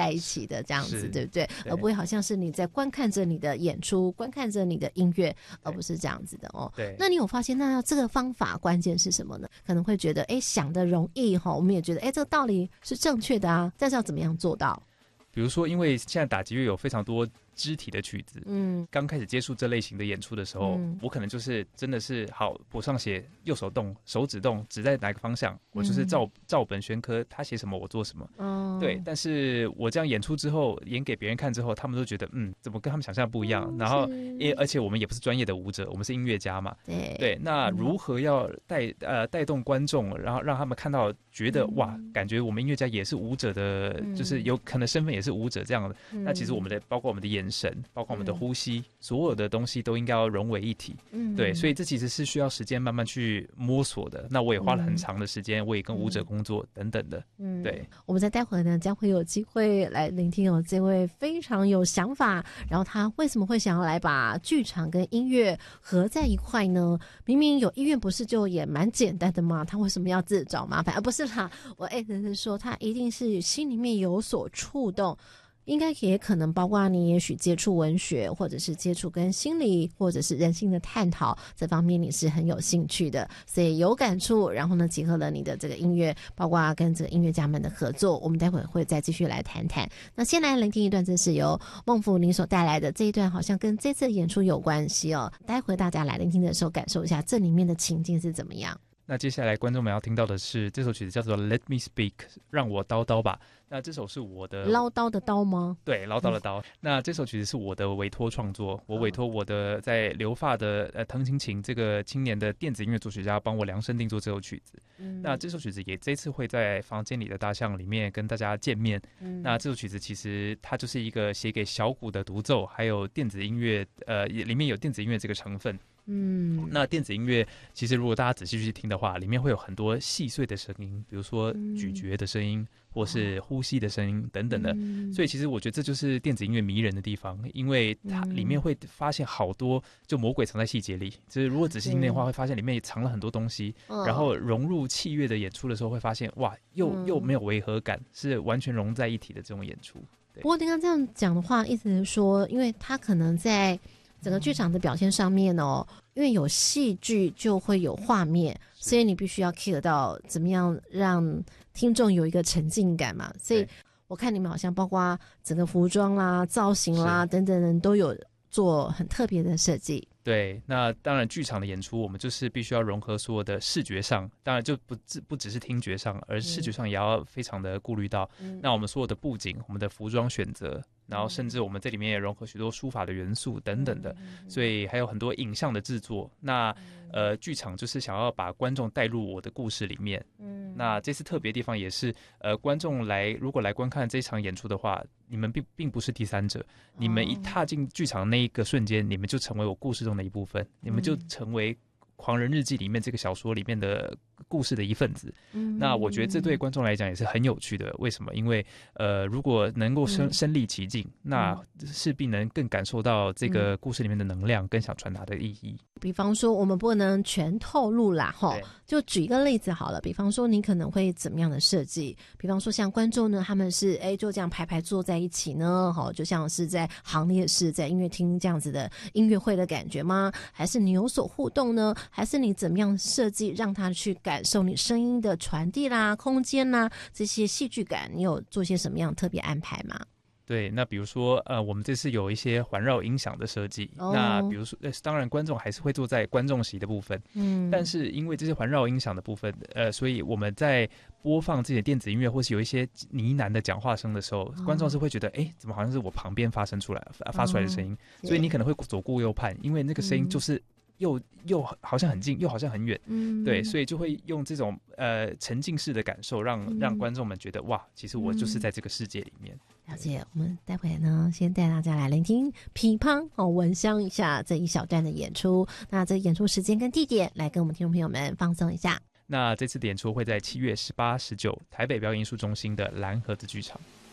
在一起的这样子，对不对？而不会好像是你在观看着你的演出，观看着你的音乐，而不是这样子的哦。 对， 那你有发现那这个方法关键是什么呢？可能会觉得想得容易哈，我们也觉得这个道理是正确的啊，但是要怎么样做到？ 比如说因为现在打击乐有非常多肢体的曲子，刚开始接触这类型的演出的时候，我可能就是真的是好谱上写右手动手指动指在哪个方向，我就是照本宣科，他写什么我做什么，对。但是我这样演出之后，演给别人看之后，他们都觉得怎么跟他们想象不一样，然后而且我们也不是专业的舞者，我们是音乐家嘛，对。那如何要带动观众，然后让他们看到觉得哇，感觉我们音乐家也是舞者的，就是有可能身份也是舞者这样的，那其实我们的包括我们的眼神，包括我们的呼吸，所有的东西都应该要融为一体，对。所以这其实是需要时间慢慢去摸索的，那我也花了很长的时间，我也跟舞者工作等等的，对。 我们在待会呢将会有机会来聆听这位非常有想法，然后他为什么会想要来把剧场跟音乐合在一块呢？明明有音乐不是就也蛮简单的吗？他为什么要自找麻烦？不是啦，我是说他一定是心里面有所触动，应该也可能包括你也许接触文学，或者是接触跟心理或者是人性的探讨这方面你是很有兴趣的，所以有感触，然后呢结合了你的这个音乐，包括跟这个音乐家们的合作，我们待会会再继续来谈谈。那先来聆听一段，这是由孟甫你所带来的这一段，好像跟这次的演出有关系哦。待会大家来聆听的时候感受一下这里面的情境是怎么样。 那接下来观众们要听到的是这首曲子叫做 Let Me Speak， 让我叨叨吧。那这首是我的唠叨的叨吗？ 对，唠叨的叨。那这首曲子是我的委托创作，我委托我的在留发的藤琴琴这个青年的电子音乐作曲家帮我量身定做这首曲子。那这首曲子也这次会在房间里的大象里面跟大家见面。那这首曲子其实它就是一个写给小鼓的独奏，还有电子音乐，里面有电子音乐这个成分。那电子音乐其实如果大家仔细去听的话，里面会有很多细碎的声音，比如说咀嚼的声音，或是呼吸的声音等等的。所以其实我觉得这就是电子音乐迷人的地方，因为它里面会发现好多就魔鬼藏在细节里，就是如果仔细听的话会发现里面也藏了很多东西，然后融入器乐的演出的时候会发现哇，又没有违和感，是完全融在一体的这种演出。 不过刚刚这样讲的话，意思是说因为它可能在整个剧场的表现上面因为有戏剧就会有画面，所以你必须要 care 到怎么样让听众有一个沉浸感嘛。所以我看你们好像包括整个服装啦、造型啦等等人都有做很特别的设计。 对，那当然剧场的演出我们就是必须要融合所有的视觉上，当然就不只是听觉上，而视觉上也要非常的顾虑到。那我们所有的布景，我们的服装选择，然后甚至我们这里面也融合许多书法的元素等等的，所以还有很多影像的制作。那剧场就是想要把观众带入我的故事里面。那这次特别地方也是观众如果来观看这场演出的话，你们并不是第三者，你们一踏进剧场那一个瞬间，你们就成为我故事中的一部分，你们就成为狂人日记里面这个小说里面的故事的一份子。那我觉得这对观众来讲也是很有趣的。为什么？因为如果能够身临其境，那势必能更感受到这个故事里面的能量，更想传达的意义。 比方说我们不能全透露啦就举一个例子好了，比方说你可能会怎么样的设计，比方说像观众呢，他们是就这样排坐在一起呢就像是在行列式在音乐厅这样子的音乐会的感觉吗？还是你有所互动呢？还是你怎么样设计让他去感受你声音的传递啦、空间啦这些戏剧感，你有做些什么样特别安排吗？ 对，那比如说我们这次有一些环绕音响的设计，那比如说当然观众还是会坐在观众席的部分，但是因为这些环绕音响的部分所以我们在播放这些电子音乐或是有一些呢喃的讲话声的时候，观众是会觉得怎么好像是我旁边发出来的声音，所以你可能会左顾右盼，因为那个声音就是又好像很近又好像很远，对，所以就会用这种沉浸式的感受让观众们觉得哇，其实我就是在这个世界里面。 了解，我们待会呢先带大家来聆听乒乓闻香一下这一小段的演出。那这演出时间跟地点来跟我们听众朋友们放松一下。 那这次的演出会在7月18、19台北表演艺术中心的蓝盒子剧场。